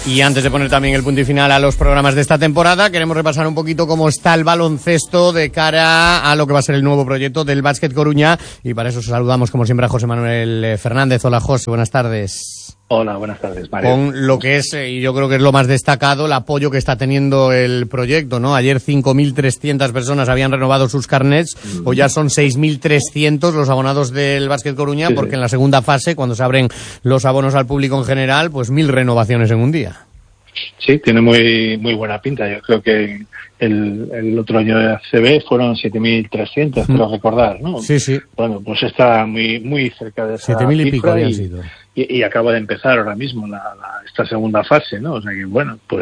Y antes de poner también el punto y final a los programas de esta temporada, queremos repasar un poquito cómo está el baloncesto de cara a lo que va a ser el nuevo proyecto del Básquet Coruña, y para eso saludamos como siempre a José Manuel Fernández. Hola José, buenas tardes. Hola, buenas tardes, Mario. Con lo que es, y yo creo que es lo más destacado, el apoyo que está teniendo el proyecto, ¿no? Ayer 5.300 personas habían renovado sus carnets, hoy ya son 6.300 los abonados del Básquet Coruña, porque en la segunda fase, cuando se abren los abonos al público en general, pues 1.000 renovaciones en un día. Sí, tiene muy buena pinta. Yo creo que el otro año de ACB fueron 7.300, creo recordar, ¿no? Sí, sí. Bueno, pues está muy cerca de esa 7.000 y pico habían y, sido. Y acaba de empezar ahora mismo esta segunda fase, ¿no? O sea que, bueno, pues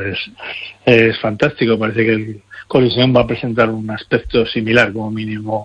es fantástico. Parece que el Coliseum va a presentar un aspecto similar, como mínimo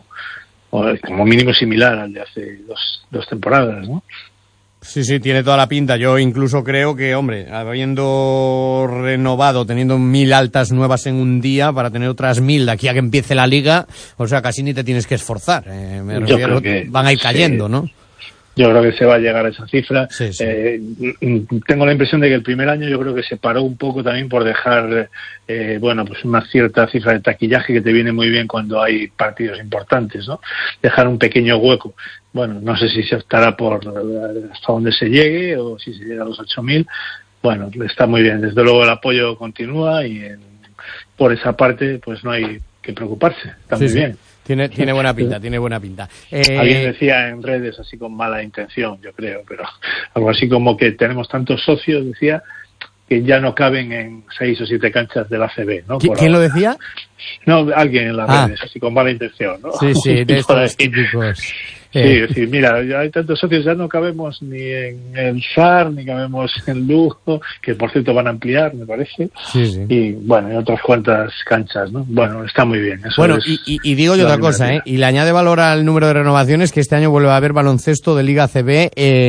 similar al de hace dos temporadas, ¿no? Sí, tiene toda la pinta. Yo incluso creo que, hombre, habiendo renovado, teniendo 1.000 altas nuevas en un día, para tener otras 1.000 de aquí a que empiece la liga, o sea, casi ni te tienes que esforzar. Me refiero, van a ir cayendo, ¿no? Yo creo que se va a llegar a esa cifra. Sí. Tengo la impresión de que el primer año yo creo que se paró un poco también por dejar, pues una cierta cifra de taquillaje que te viene muy bien cuando hay partidos importantes, ¿no? Dejar un pequeño hueco. Bueno, no sé si se optará por hasta donde se llegue o si se llega a los 8.000. Bueno, está muy bien. Desde luego el apoyo continúa y por esa parte pues no hay que preocuparse. Está muy bien. Tiene buena pinta, tiene buena pinta. Alguien decía en redes, así con mala intención, yo creo, pero algo así como que tenemos tantos socios, decía, que ya no caben en 6 o 7 canchas del ACB, ¿no? ¿Quién lo decía? No, alguien en las redes, así con mala intención, ¿no? Sí, de estos típicos. Sí, es decir, mira, ya hay tantos socios, ya no cabemos ni en el SAR, ni cabemos en Lugo, que por cierto van a ampliar, me parece. Sí. Y bueno, en otras cuantas canchas, ¿no? Bueno, está muy bien. Eso bueno, y digo yo otra cosa, y le añade valor al número de renovaciones, que este año vuelve a haber baloncesto de Liga ACB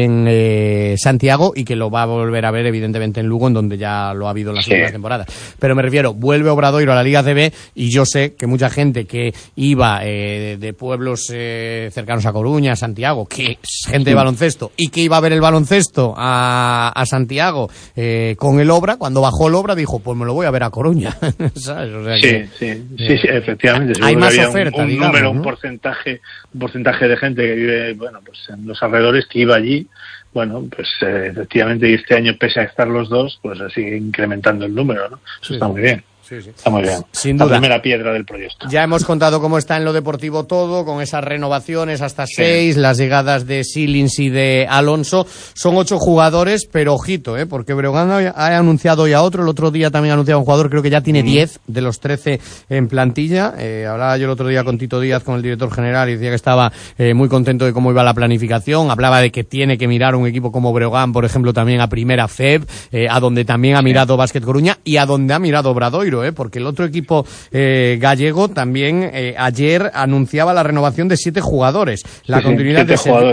en Santiago, y que lo va a volver a ver evidentemente en Lugo, en donde ya lo ha habido en las últimas temporadas. Pero me refiero, vuelve Obradoiro a la Liga ACB, y yo sé que mucha gente que iba de pueblos cercanos a Coruña, a Santiago, que es gente de baloncesto, y que iba a ver el baloncesto a Santiago con el Obra, cuando bajó el Obra dijo, pues me lo voy a ver a Coruña. ¿Sabes? O sea sí, efectivamente. Hay más oferta, un porcentaje de gente que vive, bueno, pues en los alrededores, que iba allí. Bueno, pues efectivamente, y este año, pese a estar los dos, pues sigue incrementando el número, ¿no? Eso está muy bien. Sí. Está muy bien. Sin duda. La primera piedra del proyecto. Ya hemos contado cómo está en lo deportivo todo, con esas renovaciones hasta 6, las llegadas de Silins y de Alonso. Son 8 jugadores, pero ojito, porque Breogán ha anunciado ya otro. El otro día también ha anunciado un jugador, creo que ya tiene 10 de los 13 en plantilla. Hablaba yo el otro día con Tito Díaz, con el director general, y decía que estaba muy contento de cómo iba la planificación. Hablaba de que tiene que mirar un equipo como Breogán, por ejemplo, también a Primera FEB, a donde también ha mirado Básquet Coruña y a donde ha mirado Obradoiro, porque el otro equipo gallego también ayer anunciaba la renovación de 7 jugadores. La continuidad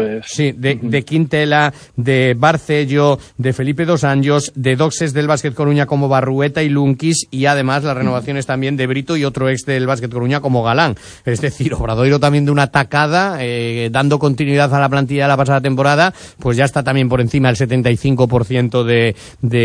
de Quintela, de Barcello, de Felipe Dos Anjos, de Doxes del Básquet Coruña como Barrueta y Lunkis, y además las renovaciones también de Brito y otro ex del Básquet Coruña como Galán. Es decir, Obradoiro también de una tacada, dando continuidad a la plantilla de la pasada temporada, pues ya está también por encima del 75% de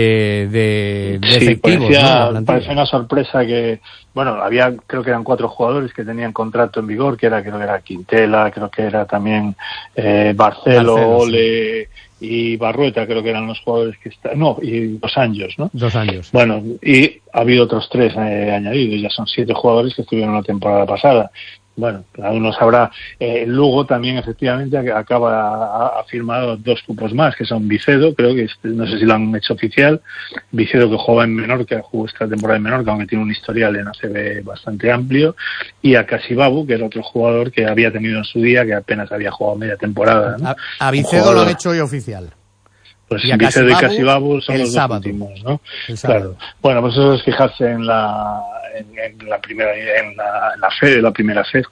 efectivos. Parecía una sorpresa que, bueno, había, creo que eran 4 jugadores que tenían contrato en vigor, creo que era Quintela, creo que era también Barcelo, Ole y Barrueta, creo que eran los jugadores que están, y Dos Anjos, ¿no? Dos Anjos. Bueno, y ha habido otros 3 añadidos, ya son 7 jugadores que estuvieron la temporada pasada. Bueno, cada uno sabrá. Lugo también, efectivamente, ha firmado 2 cupos más, que son Vicedo, creo que no sé si lo han hecho oficial. Vicedo, que juega en Menorca, jugó esta temporada en Menorca, aunque tiene un historial en ACB bastante amplio. Y a Casibabu, que era otro jugador que había tenido en su día, que apenas había jugado media temporada, ¿no? A Vicedo lo han hecho hoy oficial. Pues Vicedo y Casibabu son los dos últimos, ¿no? Claro. Bueno, pues eso es fijarse en la primera FED, claro.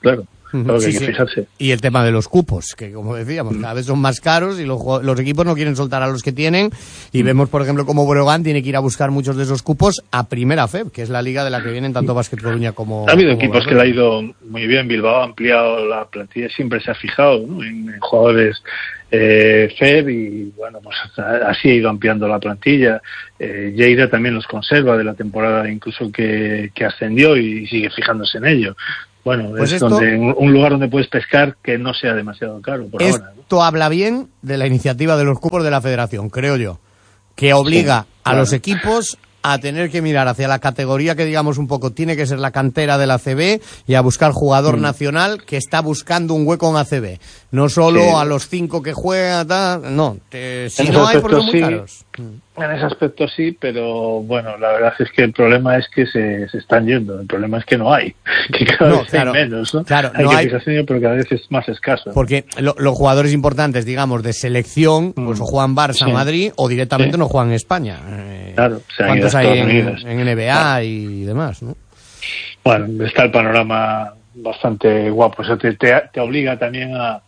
Claro que hay que fijarse. Y el tema de los cupos, que como decíamos, cada vez son más caros y los equipos no quieren soltar a los que tienen. Y vemos, por ejemplo, cómo Breogán tiene que ir a buscar muchos de esos cupos a Primera FEB, que es la liga de la que vienen tanto Básquet Coruña como... Ha habido equipos que le ha ido muy bien. Bilbao ha ampliado la plantilla, siempre se ha fijado, ¿no?, en jugadores FEB, y bueno, pues así ha ido ampliando la plantilla. Lleida también los conserva de la temporada incluso que ascendió, y sigue fijándose en ello. Bueno, pues es un lugar donde puedes pescar que no sea demasiado caro por ahora, ¿no? Esto habla bien de la iniciativa de los cupos de la Federación, creo yo, que obliga a los equipos a tener que mirar hacia la categoría que, digamos, un poco tiene que ser la cantera de la ACB, y a buscar jugador nacional que está buscando un hueco en ACB. No solo a los 5 que juegan, no. Si no hay, porque son muy caros. En ese aspecto sí, pero bueno, la verdad es que el problema es que se están yendo. El problema es que no hay, que cada vez hay menos, ¿no? Claro, hay que fijarse, pero cada vez es más escaso. Porque los jugadores importantes, digamos, de selección, pues o juegan Barça, Madrid, o directamente no juegan en España. Claro, ¿cuántos hay en NBA y demás, no? Bueno, está el panorama bastante guapo. Eso te obliga también a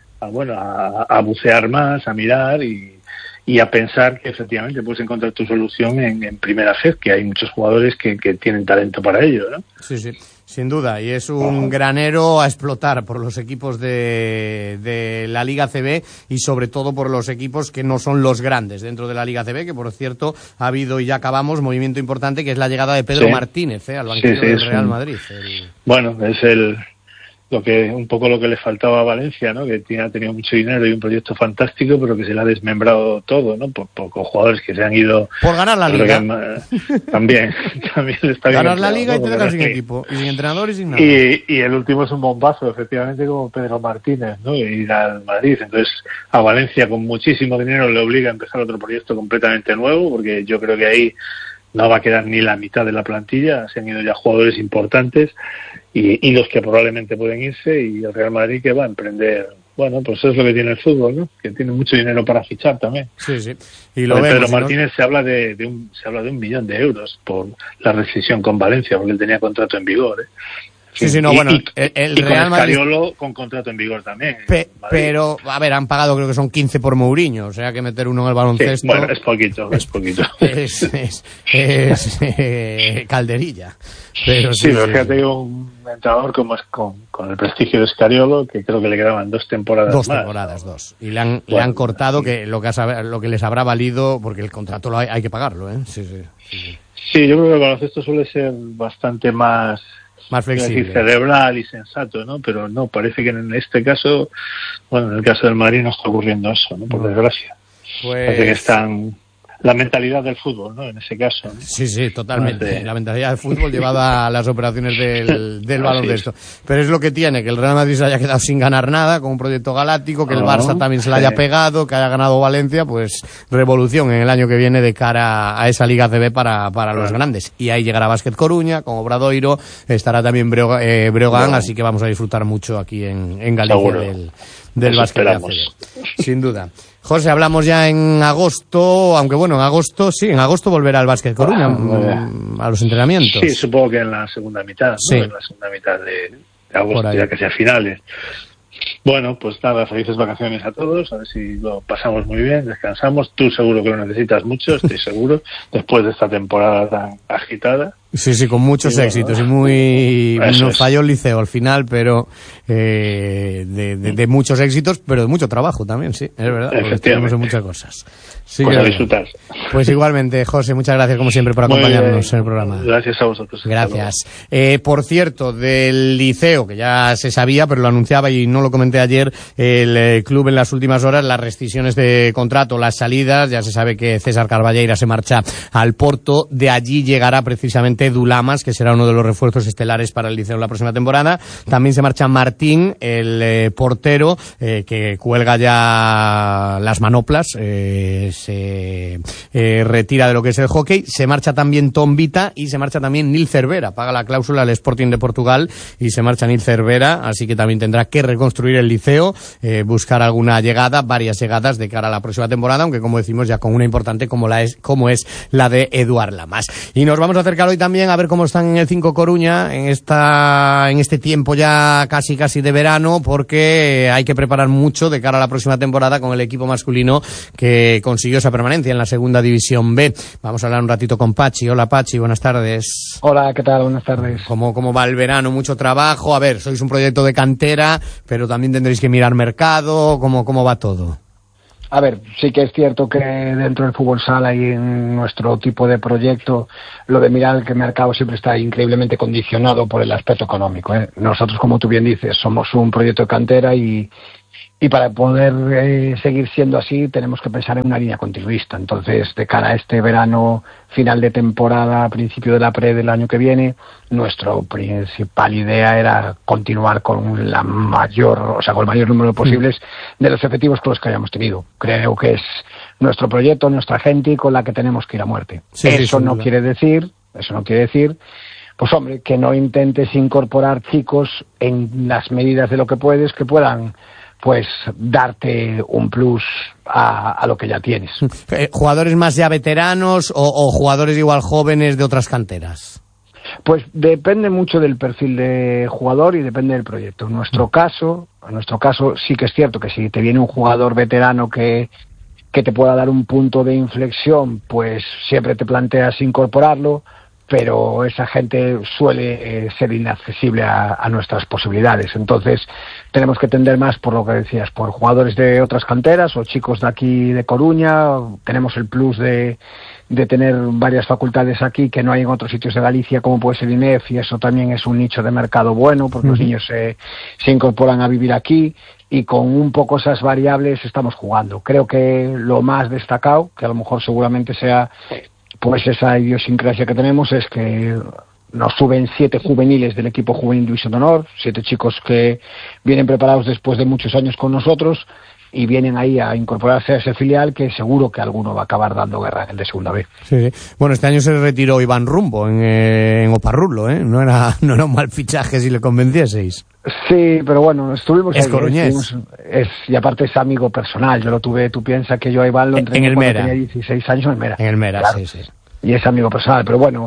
bucear más, a mirar y a pensar que efectivamente puedes encontrar tu solución en Primera FED, que hay muchos jugadores que tienen talento para ello, ¿no? Sí, sin duda, y es un granero a explotar por los equipos de la Liga CB, y sobre todo por los equipos que no son los grandes dentro de la Liga CB, que por cierto ha habido, y ya acabamos, movimiento importante, que es la llegada de Pedro Martínez al banquillo del Real Madrid. Bueno, es un poco lo que le faltaba a Valencia, ¿no? Que ha tenido mucho dinero y un proyecto fantástico, pero que se le ha desmembrado todo, ¿no? Por jugadores que se han ido por ganar la liga. También le está ganar la liga, ¿no? Y te dejas sin equipo, y sin entrenador y sin nada. Y el último es un bombazo, efectivamente, como Pedro Martínez, ¿no? Ir al Madrid. Entonces, a Valencia con muchísimo dinero le obliga a empezar otro proyecto completamente nuevo, porque yo creo que ahí no va a quedar ni la mitad de la plantilla. Se han ido ya jugadores importantes y los que probablemente pueden irse, y el Real Madrid que va a emprender. Bueno, pues eso es lo que tiene el fútbol, ¿no? Que tiene mucho dinero para fichar también. Sí. Y lo vemos, Pedro Martínez se habla de $1 millón por la rescisión con Valencia, porque él tenía contrato en vigor, ¿eh? El Real Madrid con Escariolo con contrato en vigor también. Pero, a ver, han pagado, creo que son 15 por Mourinho, o sea que meter uno en el baloncesto... Sí, bueno, es poquito. Es calderilla. Pero pero fíjate, un entrenador como es con el prestigio de Escariolo, que creo que le quedaban 2 temporadas más. 2 temporadas, 2. Y le han cortado que lo que les habrá valido, porque el contrato hay que pagarlo, ¿eh? Sí, yo creo que el baloncesto suele ser bastante más flexible, cerebral y sensato, ¿no? Pero no, parece que en este caso, en el caso del Madrid no está ocurriendo eso, ¿no? Por desgracia. Parece que están la mentalidad del fútbol, ¿no? En ese caso, ¿no? Sí, totalmente. La mentalidad del fútbol llevada a las operaciones del baloncesto. Pero es lo que tiene, que el Real Madrid se haya quedado sin ganar nada con un proyecto galáctico, que el Barça también se le haya pegado, que haya ganado Valencia, pues revolución en el año que viene de cara a esa Liga CB para los grandes. Y ahí llegará Básquet Coruña, con Obradoiro, estará también Breogán, así que vamos a disfrutar mucho aquí en Galicia del Básquet de ACB. Sin duda. José, hablamos ya en agosto, aunque bueno, en agosto volverá al Básquet Coruña a los entrenamientos. Sí, supongo que en la segunda mitad, ¿no? En la segunda mitad de agosto, ya casi a finales. Bueno, pues nada, felices vacaciones a todos, a ver si lo pasamos muy bien, descansamos. Tú seguro que lo necesitas mucho, estoy seguro, después de esta temporada tan agitada. Sí, con muchos éxitos y nos falló el Liceo al final, pero de muchos éxitos, pero de mucho trabajo también, sí, es verdad, porque tenemos muchas cosas. Sí, pues a disfrutar. Pues igualmente, José, muchas gracias como siempre por acompañarnos en el programa. Gracias a vosotros. Gracias. Por cierto, del Liceo, que ya se sabía, pero lo anunciaba y no lo comenté ayer, el club en las últimas horas, las rescisiones de contrato, las salidas, ya se sabe que César Carballeira se marcha al Porto, de allí llegará precisamente Edu Lamas, que será uno de los refuerzos estelares para el Liceo en la próxima temporada. También se marcha Martín, el portero, que cuelga ya las manoplas, se retira de lo que es el hockey. Se marcha también Tom Vita y se marcha también Nil Cervera, paga la cláusula al Sporting de Portugal y se marcha Nil Cervera, así que también tendrá que reconstruir el Liceo, buscar alguna llegada, varias llegadas de cara a la próxima temporada, aunque como decimos ya con una importante como es la de Eduard Lamas. Y nos vamos a acercar hoy también también a ver cómo están en el 5 Coruña en este tiempo ya casi de verano, porque hay que preparar mucho de cara a la próxima temporada con el equipo masculino que consiguió esa permanencia en la segunda división B. Vamos a hablar un ratito con Pachi. Hola Pachi, buenas tardes. Hola, ¿qué tal? Buenas tardes. ¿Cómo va el verano? ¿Mucho trabajo? A ver, sois un proyecto de cantera, pero también tendréis que mirar mercado. ¿Cómo va todo? A ver, sí que es cierto que dentro del fútbol sala y en nuestro tipo de proyecto, lo de mirar el mercado siempre está increíblemente condicionado por el aspecto económico, ¿eh? Nosotros, como tú bien dices, somos un proyecto de cantera y para poder seguir siendo así tenemos que pensar en una línea continuista. Entonces, de cara a este verano, final de temporada, principio de la pre del año que viene, nuestra principal idea era continuar con el mayor número posibles de los efectivos con los que hayamos tenido. Creo que es nuestro proyecto, nuestra gente y con la que tenemos que ir a muerte. Eso no quiere decir, pues hombre, que no intentes incorporar chicos en las medidas de lo que puedes, que puedan pues darte un plus a lo que ya tienes. ¿Jugadores más ya veteranos o jugadores igual jóvenes de otras canteras? Pues depende mucho del perfil de jugador y depende del proyecto. En nuestro caso sí que es cierto que si te viene un jugador veterano que te pueda dar un punto de inflexión, pues siempre te planteas incorporarlo, pero esa gente suele ser inaccesible a nuestras posibilidades. Entonces tenemos que tender más, por lo que decías, por jugadores de otras canteras o chicos de aquí de Coruña. Tenemos el plus de tener varias facultades aquí que no hay en otros sitios de Galicia, como puede ser INEF, y eso también es un nicho de mercado bueno, porque los niños se incorporan a vivir aquí, y con un poco esas variables estamos jugando. Creo que lo más destacado, que a lo mejor seguramente sea pues esa idiosincrasia que tenemos, es que nos suben 7 juveniles del equipo juvenil División de Honor, 7 chicos que vienen preparados después de muchos años con nosotros y vienen ahí a incorporarse a ese filial, que seguro que alguno va a acabar dando guerra en el de segunda B. Sí. Bueno, este año se retiró Iván Rumbo en Oparrulo, ¿eh? No era un mal fichaje si le convencieseis. Sí, pero bueno, estuvimos es ahí, coruñés. Y aparte es amigo personal. Yo lo tuve, tú piensas que yo a Iván lo entrené en el cuando Mera. tenía 16 años en el Mera. En el Mera, claro. sí. Y es amigo personal, pero bueno,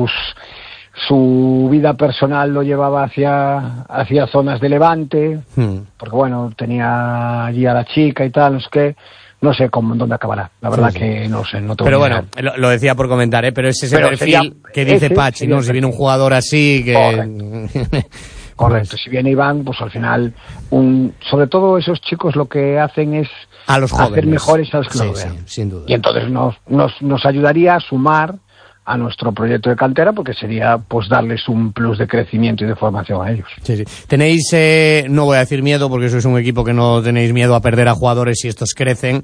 su vida personal lo llevaba hacia zonas de Levante, porque bueno, tenía allí a la chica y tal, no sé dónde acabará, la verdad que no sé, no tengo Pero ni idea. bueno, lo decía por comentar, pero es ese perfil que dice Pachi, ¿no? Si viene un jugador así que... Correcto, si viene Iván, pues al final, sobre todo esos chicos lo que hacen es a los jóvenes, hacer mejores a los que lo vean. Sí, sin duda. Y entonces nos ayudaría a sumar a nuestro proyecto de cantera, porque sería pues darles un plus de crecimiento y de formación a ellos. Sí. Tenéis, no voy a decir miedo, porque eso es un equipo que no tenéis miedo a perder a jugadores si estos crecen,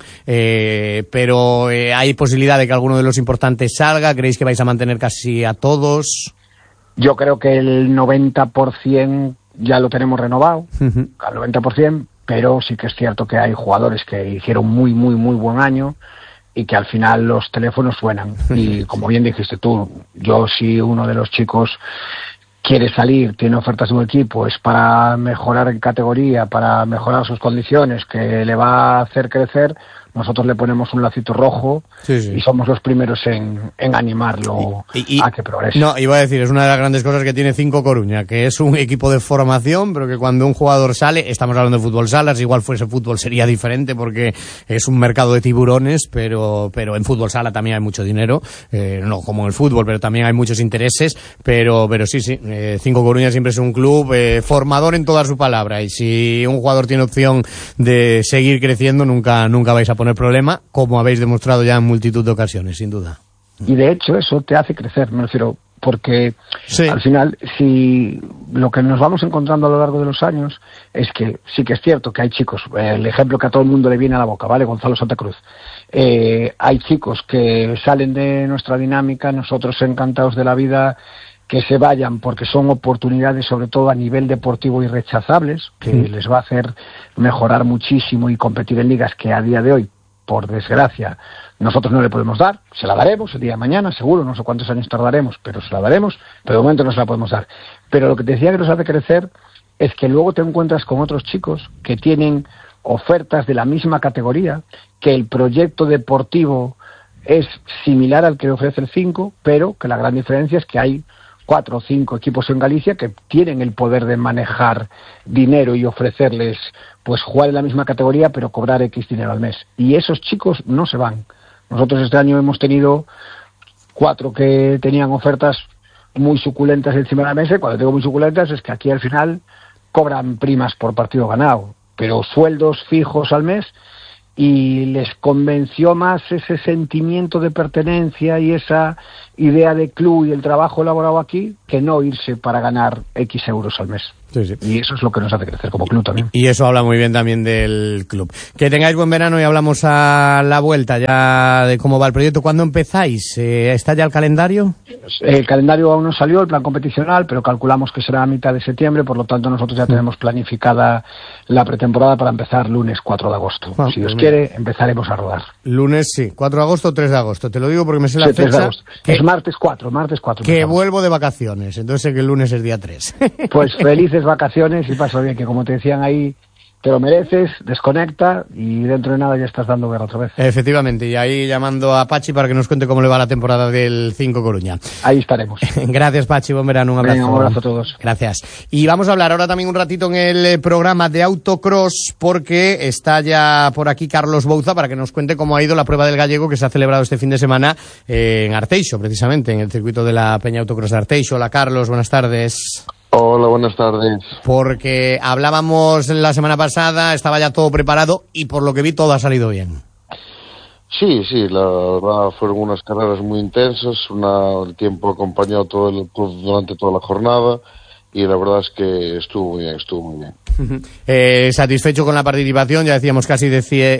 pero ¿hay posibilidad de que alguno de los importantes salga? ¿Creéis que vais a mantener casi a todos? Yo creo que el 90% ya lo tenemos renovado, al 90%, pero sí que es cierto que hay jugadores que hicieron muy buen año y que al final los teléfonos suenan. Y como bien dijiste tú, si uno de los chicos quiere salir, tiene ofertas de un equipo, es para mejorar en categoría, para mejorar sus condiciones, que le va a hacer crecer, nosotros le ponemos un lacito rojo y somos los primeros en animarlo a que progrese. No, iba a decir, es una de las grandes cosas que tiene 5 Coruña, que es un equipo de formación, pero que cuando un jugador sale, estamos hablando de fútbol sala, si igual fuese fútbol sería diferente porque es un mercado de tiburones, pero en fútbol sala también hay mucho dinero, no como en el fútbol, pero también hay muchos intereses, pero sí, 5 Coruña siempre es un club formador en toda su palabra, y si un jugador tiene opción de seguir creciendo, nunca vais a poner problema, como habéis demostrado ya en multitud de ocasiones, sin duda. Y de hecho eso te hace crecer, me refiero, porque al final, si lo que nos vamos encontrando a lo largo de los años es que sí que es cierto que hay chicos, el ejemplo que a todo el mundo le viene a la boca, ¿vale? Gonzalo Santa Cruz. Hay chicos que salen de nuestra dinámica, nosotros encantados de la vida que se vayan, porque son oportunidades sobre todo a nivel deportivo irrechazables, que les va a hacer mejorar muchísimo y competir en ligas que a día de hoy, por desgracia, nosotros no le podemos dar. Se la daremos el día de mañana, seguro, no sé cuántos años tardaremos, pero se la daremos, pero de momento no se la podemos dar. Pero lo que te decía que nos hace crecer es que luego te encuentras con otros chicos que tienen ofertas de la misma categoría, que el proyecto deportivo es similar al que ofrece el 5, pero que la gran diferencia es que hay 4 o 5 equipos en Galicia que tienen el poder de manejar dinero y ofrecerles, pues, jugar en la misma categoría pero cobrar X dinero al mes. Y esos chicos no se van. Nosotros este año hemos tenido 4 que tenían ofertas muy suculentas encima de la mesa. Cuando digo muy suculentas es que aquí al final cobran primas por partido ganado, pero sueldos fijos al mes, y les convenció más ese sentimiento de pertenencia y esa idea de club y el trabajo elaborado aquí que no irse para ganar X euros al mes. Sí, sí. Y eso es lo que nos hace crecer como club también. Y eso habla muy bien también del club. Que tengáis buen verano y hablamos a la vuelta ya de cómo va el proyecto. ¿Cuándo empezáis? ¿Está ya el calendario? El calendario aún no salió, el plan competicional, pero calculamos que será a mitad de septiembre, por lo tanto nosotros ya tenemos planificada la pretemporada para empezar lunes 4 de agosto. Si Dios quiere, empezaremos a rodar. Lunes, sí. 4 de agosto o 3 de agosto. Te lo digo porque me sé la fecha. 3 de agosto. Es martes 4. Que vuelvo de vacaciones, entonces sé que el lunes es día 3. Pues felices vacaciones y pasa bien, que como te decían ahí, te lo mereces, desconecta y dentro de nada ya estás dando guerra otra vez. Efectivamente, y ahí llamando a Pachi para que nos cuente cómo le va la temporada del 5 Coruña. Ahí estaremos. Gracias, Pachi, buen verano, un abrazo. Venga, un abrazo a todos. Gracias. Y vamos a hablar ahora también un ratito en el programa de autocross, porque está ya por aquí Carlos Bouza para que nos cuente cómo ha ido la prueba del Gallego que se ha celebrado este fin de semana en Arteixo, precisamente, en el circuito de la Peña Autocross de Arteixo. Hola, Carlos, buenas tardes. Hola, buenas tardes. Porque hablábamos la semana pasada, estaba ya todo preparado y por lo que vi todo ha salido bien. Sí, la verdad fueron unas carreras muy intensas, el tiempo acompañó todo durante toda la jornada y la verdad es que estuvo muy bien. Satisfecho con la participación, ya decíamos casi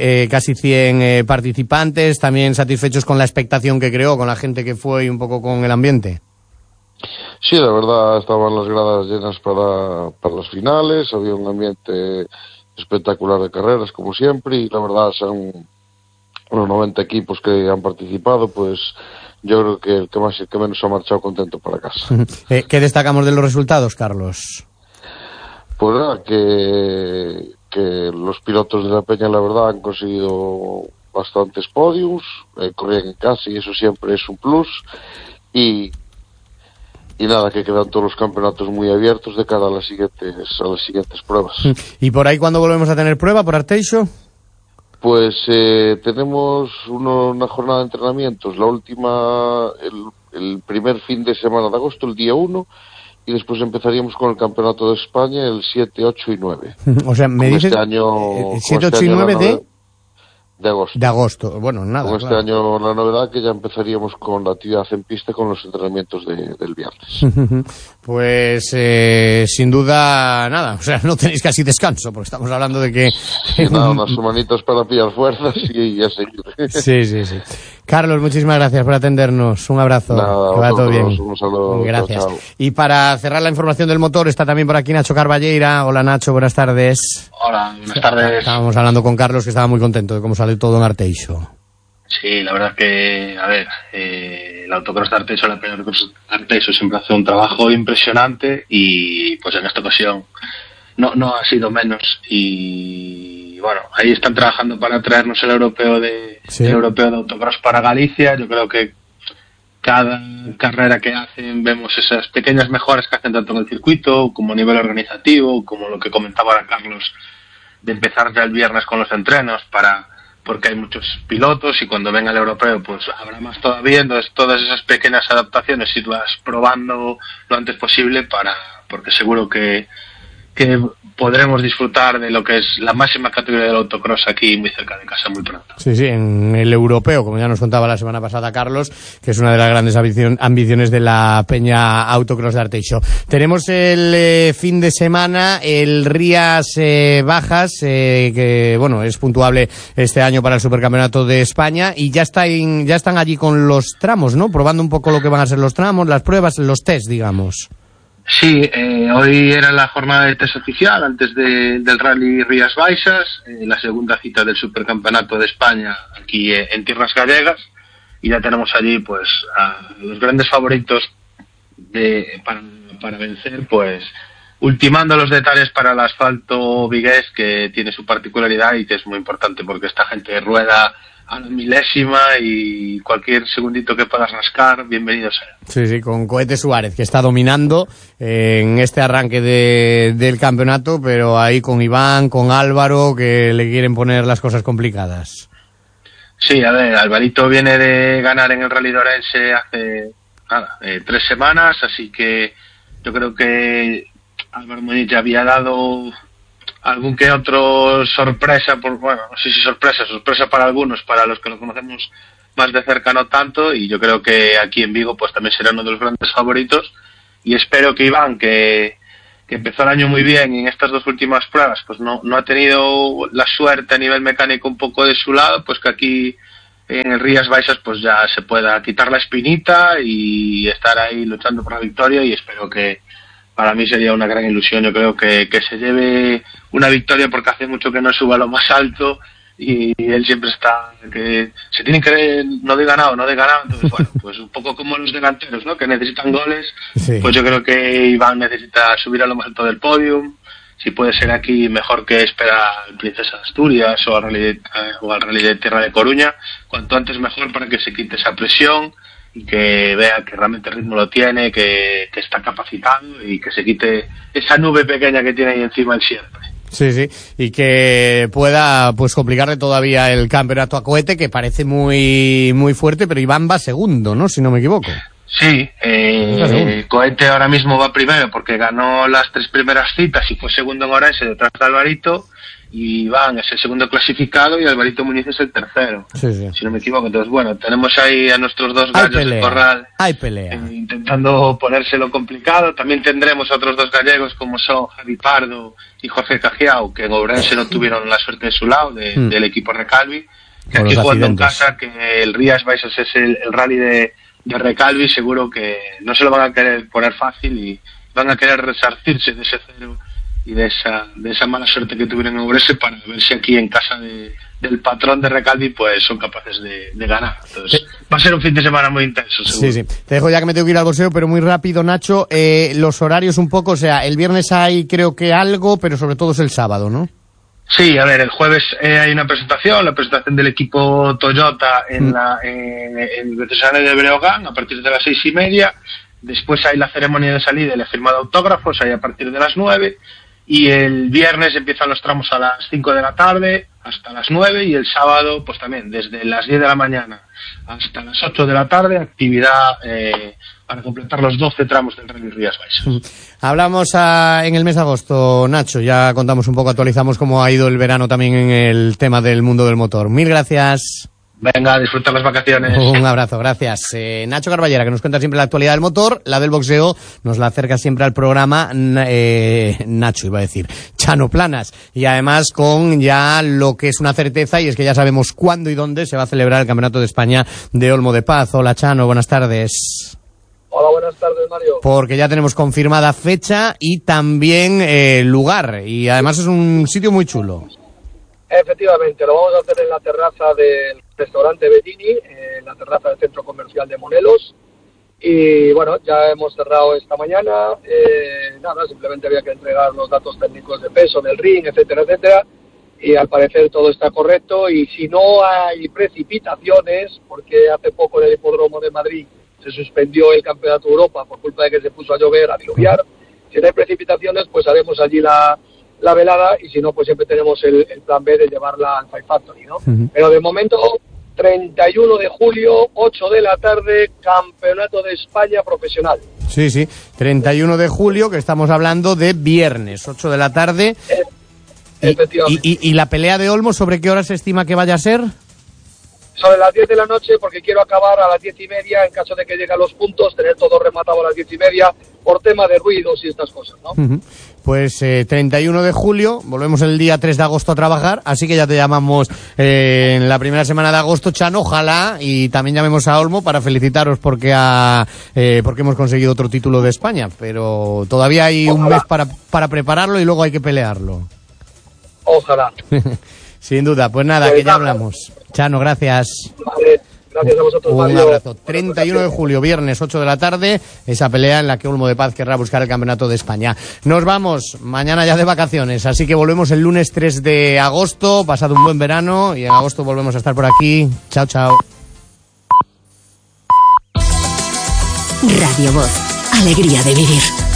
100 participantes, también satisfechos con la expectación que creó, con la gente que fue y un poco con el ambiente. Sí, la verdad estaban las gradas llenas para las finales, había un ambiente espectacular de carreras como siempre y la verdad son unos 90 equipos que han participado, pues yo creo que el que menos ha marchado contento para casa. ¿Qué destacamos de los resultados, Carlos? Pues nada, que los pilotos de la Peña la verdad han conseguido bastantes podiums, corrían en casa y eso siempre es un plus y nada, que quedan todos los campeonatos muy abiertos de cara a las siguientes pruebas. ¿Y por ahí cuándo volvemos a tener prueba, por Arteixo? Pues tenemos una jornada de entrenamientos, la última, el primer fin de semana de agosto, el día 1, y después empezaríamos con el Campeonato de España el 7, 8 y 9. O sea, me dices este año, 7, 8 y 9 de agosto. De agosto, bueno, nada. Con este año la novedad que ya empezaríamos con la actividad en pista con los entrenamientos del viernes. Pues sin duda, nada, o sea, no tenéis casi descanso, porque estamos hablando de que... Nada, unas semanitas para pillar fuerzas y a seguir. Sí. Carlos, muchísimas gracias por atendernos, un abrazo, nada, que va todo bien. Un saludo. Gracias. Chao. Y para cerrar la información del motor, está también por aquí Nacho Carballeira. Hola Nacho, buenas tardes. Hola, buenas tardes. Estábamos hablando con Carlos, que estaba muy contento de cómo sale todo en Arteixo. Sí, la verdad que, a ver, el autocross de Arteixo, la Peña Autocross de Arteixo siempre hace un trabajo impresionante y pues en esta ocasión no ha sido menos y bueno, ahí están trabajando para traernos el europeo de autocross para Galicia. Yo creo que cada carrera que hacen vemos esas pequeñas mejoras que hacen tanto en el circuito como a nivel organizativo, como lo que comentaba ahora Carlos de empezar ya el viernes con los entrenos porque hay muchos pilotos y cuando venga el europeo pues habrá más todavía. Entonces todas esas pequeñas adaptaciones si vas probando lo antes posible porque seguro que podremos disfrutar de lo que es la máxima categoría del autocross aquí muy cerca de casa muy pronto. Sí, en el europeo, como ya nos contaba la semana pasada Carlos, que es una de las grandes ambiciones de la Peña Autocross de Arteixo. Tenemos el fin de semana el Rías Bajas, que bueno, es puntuable este año para el Supercampeonato de España y ya están allí con los tramos, ¿no? Probando un poco lo que van a ser los tramos, las pruebas, los test, digamos. Sí, hoy era la jornada de test oficial antes del Rally Rías Baixas, la segunda cita del Supercampeonato de España aquí en tierras gallegas y ya tenemos allí pues a los grandes favoritos para vencer, pues ultimando los detalles para el asfalto vigués, que tiene su particularidad y que es muy importante porque esta gente rueda a la milésima, y cualquier segundito que puedas rascar, bienvenido sea. Sí, con Cohete Suárez, que está dominando en este arranque del campeonato, pero ahí con Iván, con Álvaro, que le quieren poner las cosas complicadas. Sí, a ver, Alvarito viene de ganar en el Rally de Orense hace 3 semanas, así que yo creo que Álvaro Muñiz ya había dado algún que otro sorpresa, bueno, no sé si sorpresa para algunos, para los que lo conocemos más de cerca no tanto, y yo creo que aquí en Vigo pues también será uno de los grandes favoritos, y espero que Iván, que empezó el año muy bien y en estas 2 últimas pruebas pues no ha tenido la suerte a nivel mecánico un poco de su lado, pues que aquí en el Rías Baixas pues ya se pueda quitar la espinita y estar ahí luchando por la victoria, y espero que, para mí sería una gran ilusión, yo creo que se lleve una victoria, porque hace mucho que no suba a lo más alto y él siempre está, que se tienen que no de ganado, entonces bueno, pues un poco como los delanteros, ¿no?, que necesitan goles, sí. Pues yo creo que Iván necesita subir a lo más alto del podium, si puede ser aquí mejor que espera al Princesa de Asturias o al Rally de Tierra de Coruña, cuanto antes mejor, para que se quite esa presión y que vea que realmente el ritmo lo tiene, que está capacitado, y que se quite esa nube pequeña que tiene ahí encima él siempre. Sí, y que pueda pues complicarle todavía el campeonato a Cohete, que parece muy muy fuerte, pero Iván va segundo, ¿no?, si no me equivoco. Sí, Cohete ahora mismo va primero porque ganó las 3 primeras citas y fue segundo en Orense detrás de Alvarito, y Iván es el segundo clasificado y Alvarito Muñiz es el tercero, sí. Si no me equivoco. Entonces, bueno, tenemos ahí a nuestros 2 gallos del corral, intentando ponérselo complicado. También tendremos a otros 2 gallegos como son Javi Pardo y Jorge Cajiao, que en Ourense no tuvieron la suerte de su lado, del equipo Recalvi, que aquí jugando en casa, que el Rías Baixas es el rally de Recalvi, seguro que no se lo van a querer poner fácil y van a querer resarcirse de ese cero y de esa mala suerte que tuvieron en Ourense, para ver si aquí en casa del patrón de Recalvi pues son capaces de ganar. Entonces va a ser un fin de semana muy intenso, seguro. Sí. Te dejo ya que me tengo que ir al boxeo, pero muy rápido, Nacho, los horarios un poco, o sea, el viernes hay creo que algo, pero sobre todo es el sábado, ¿no? Sí, a ver, el jueves hay una presentación, la presentación del equipo Toyota en el Veterano de Breogán a partir de las 6:30. Después hay la ceremonia de salida y la firma de autógrafos ahí a partir de las 9. Y el viernes empiezan los tramos a las 5 de la tarde hasta las 9, y el sábado pues también desde las 10 de la mañana hasta las 8 de la tarde, actividad para completar los 12 tramos del Rally Rías Baixas. Hablamos en el mes de agosto, Nacho, ya contamos un poco, actualizamos cómo ha ido el verano también en el tema del mundo del motor. Mil gracias. Venga, disfruta las vacaciones. Un abrazo, gracias. Nacho Carballera, que nos cuenta siempre la actualidad del motor, la del boxeo, nos la acerca siempre al programa Nacho, iba a decir, Chano Planas. Y además con ya lo que es una certeza, y es que ya sabemos cuándo y dónde se va a celebrar el Campeonato de España de Olmo de Paz. Hola, Chano, buenas tardes. Hola, buenas tardes, Mario. Porque ya tenemos confirmada fecha y también lugar, y además es un sitio muy chulo. Efectivamente, lo vamos a hacer en la terraza del restaurante Bellini, en la terraza del centro comercial de Monelos. Y bueno, ya hemos cerrado esta mañana. Simplemente había que entregar los datos técnicos de peso del ring, etcétera, etcétera. Y al parecer todo está correcto. Y si no hay precipitaciones, porque hace poco en el hipódromo de Madrid se suspendió el Campeonato de Europa por culpa de que se puso a llover, a diluviar. Si no hay precipitaciones, pues haremos allí la velada, y si no, pues siempre tenemos el plan B de llevarla al Five Factory, ¿no? Uh-huh. Pero de momento, 31 de julio, 8 de la tarde, Campeonato de España Profesional. Sí, 31 de julio, que estamos hablando de viernes, 8 de la tarde. Efectivamente. ¿Y la pelea de Olmo, sobre qué hora se estima que vaya a ser? Sobre las 10 de la noche, porque quiero acabar a las 10:30, en caso de que lleguen los puntos, tener todo rematado a las 10:30, por tema de ruidos y estas cosas, ¿no? Uh-huh. Pues 31 de julio, volvemos el día 3 de agosto a trabajar, así que ya te llamamos en la primera semana de agosto, Chano, ojalá, y también llamemos a Olmo para felicitaros porque hemos conseguido otro título de España, pero todavía hay un mes para prepararlo y luego hay que pelearlo. Ojalá. Sin duda, pues nada, que ya hablamos. Chano, gracias. Vale. Gracias a vosotros, Un Mario. abrazo. 31 de julio, viernes, 8 de la tarde, esa pelea en la que Olmo de Paz querrá buscar el campeonato de España. Nos vamos, mañana ya de vacaciones, así que volvemos el lunes 3 de agosto. Pasad un buen verano y en agosto volvemos a estar por aquí. Chao, chao. Radio Voz, alegría de vivir.